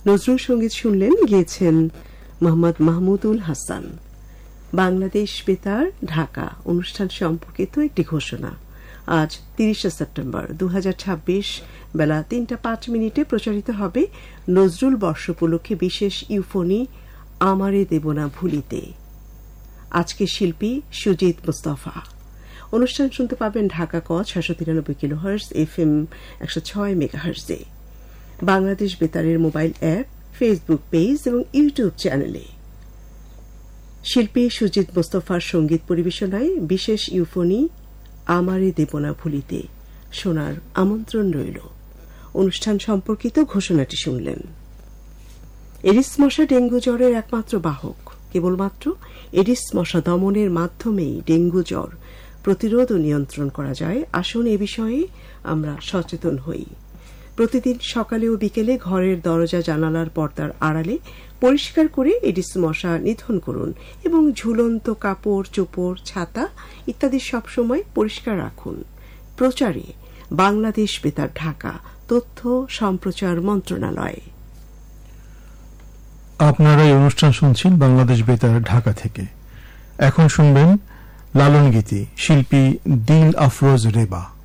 নজরুল সঙ্গীত শুনলেন, গেয়েছেন মোহাম্মদ মাহমুদুল হাসান। বাংলাদেশ বেতার ঢাকা অনুষ্ঠান সম্পর্কিত একটি ঘোষণা। আজ 30 সেপ্টেম্বর 2026 বেলা 3:05 প্রচারিত হবে নজরুল বর্ষ উপলক্ষে বিশেষ ইউফোনি আমারে দেব না ভুলিতে। আজকে শিল্পী সুজিত মুস্তফা। অনুষ্ঠান শুনতে পাবেন ঢাকা ক 693 kilohertz, FM 106 মেগাহার্টজে, Bangladesh বেতারের mobile app, Facebook page এবং ইউটিউব চ্যানেলে। শিল্পী সুজিত মুস্তফার সঙ্গীত পরিবেশনায় বিশেষ ইউফোনি আমারে দেব না ভুলিতে শোনার আমন্ত্রণ রইল। অনুষ্ঠান সম্পর্কিত ঘোষণাটি শুনলেন। এডিস মশা ডেঙ্গু জ্বরের একমাত্র বাহক। কেবলমাত্র এডিস মশা দমনের মাধ্যমেই ডেঙ্গু জ্বর প্রতিরোধ ও নিয়ন্ত্রণ করা যায়। আসুন এ বিষয়ে আমরা সচেতন হই। প্রতিদিন সকালে ও বিকেলে ঘরের দরজা জানালার পর্দার আড়ালে পরিষ্কার করে এডিস মশা নিধন করুন এবং ঝুলন্ত কাপড়, চোপড়, ছাতা ইত্যাদি সবসময় পরিষ্কার রাখুন। প্রচারে বাংলাদেশ বেতার ঢাকা, তথ্য সম্প্রচার মন্ত্রণালয়। আপনারা এই অনুষ্ঠান শুনছেন বাংলাদেশ বেতার ঢাকা থেকে। এখন শুনবেন লালন গীতি, শিল্পী দিল আফরোজ রেবা।